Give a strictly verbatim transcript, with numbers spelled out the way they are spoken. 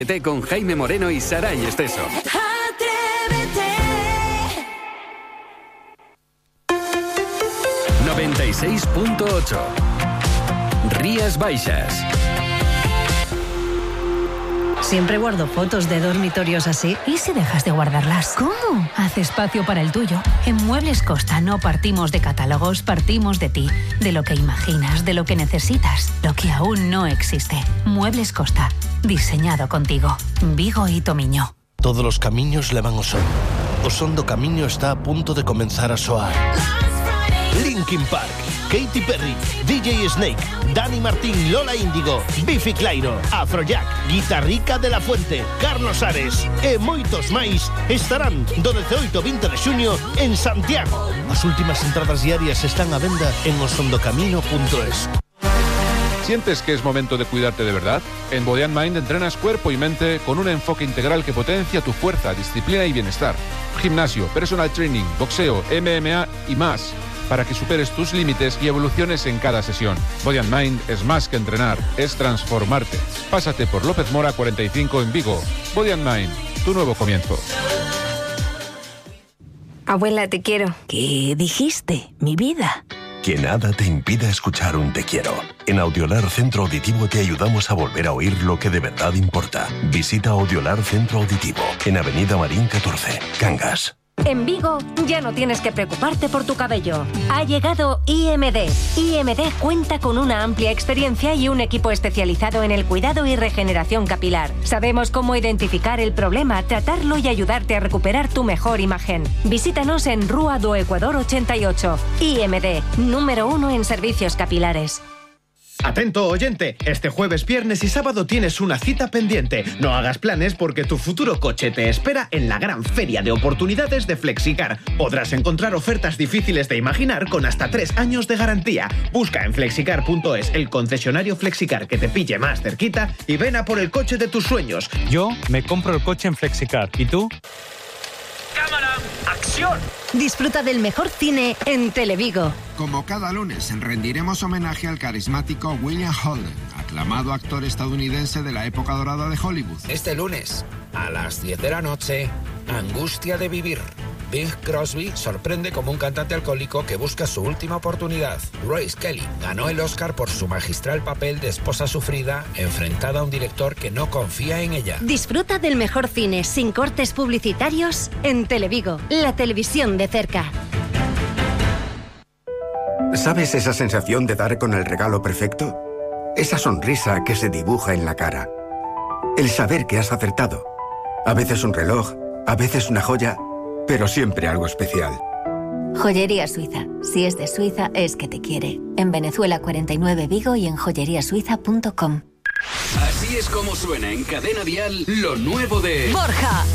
Con Jaime Moreno y Saray Esteso. noventa y seis punto ocho. Rías Baixas. Siempre guardo fotos de dormitorios así. ¿Y si dejas de guardarlas? ¿Cómo? Haz espacio para el tuyo. En Muebles Costa no partimos de catálogos, partimos de ti, de lo que imaginas, de lo que necesitas, lo que aún no existe. Muebles Costa, diseñado contigo. Vigo y Tomiño. Todos los camiños levan ao son. O son do camiño está a punto de comenzar a soar. Linkin Park, Katy Perry, D J Snake, Dani Martín, Lola Índigo, Biffy Clyro, Afrojack, Guitarrica de la Fuente, Carlos Ares e moitos máis estarán do dezooito ao vinte de xuño en Santiago. As últimas entradas diarias están á venda en osondocamino punto es. ¿Sientes que es momento de cuidarte de verdad? En Body and Mind entrenas cuerpo y mente con un enfoque integral que potencia tu fuerza, disciplina y bienestar. Gimnasio, personal training, boxeo, M M A y más, para que superes tus límites y evoluciones en cada sesión. Body and Mind es más que entrenar, es transformarte. Pásate por López Mora cuarenta y cinco en Vigo. Body and Mind, tu nuevo comienzo. Abuela, te quiero. ¿Qué dijiste? Mi vida. Que nada te impida escuchar un te quiero. En Audiolar Centro Auditivo te ayudamos a volver a oír lo que de verdad importa. Visita Audiolar Centro Auditivo en Avenida Marín catorce, Cangas. En Vigo ya no tienes que preocuparte por tu cabello. Ha llegado I M D. I M D cuenta con una amplia experiencia y un equipo especializado en el cuidado y regeneración capilar. Sabemos cómo identificar el problema, tratarlo y ayudarte a recuperar tu mejor imagen. Visítanos en Rúa do Ecuador ochenta y ocho. I M D, número uno en servicios capilares. Atento oyente, este jueves, viernes y sábado tienes una cita pendiente. No hagas planes porque tu futuro coche te espera en la gran feria de oportunidades de Flexicar. Podrás encontrar ofertas difíciles de imaginar con hasta tres años de garantía. Busca en flexicar punto es el concesionario Flexicar que te pille más cerquita y ven a por el coche de tus sueños. Yo me compro el coche en Flexicar. ¿Y tú? ¡Cámara! ¡Acción! Disfruta del mejor cine en Televigo. Como cada lunes, rendiremos homenaje al carismático William Holden, aclamado actor estadounidense de la época dorada de Hollywood. Este lunes, a las diez de la noche, Angustia de vivir. Bing Crosby sorprende como un cantante alcohólico que busca su última oportunidad. Grace Kelly ganó el Oscar por su magistral papel de esposa sufrida, enfrentada a un director que no confía en ella. Disfruta del mejor cine sin cortes publicitarios en Televigo, la televisión de cerca. ¿Sabes esa sensación de dar con el regalo perfecto? Esa sonrisa que se dibuja en la cara. El saber que has acertado. A veces un reloj, a veces una joya, pero siempre algo especial. Joyería Suiza. Si es de Suiza, es que te quiere. En Venezuela cuarenta y nueve Vigo y en joyería suiza punto com. Así es como suena en Cadena Dial lo nuevo de... Borja.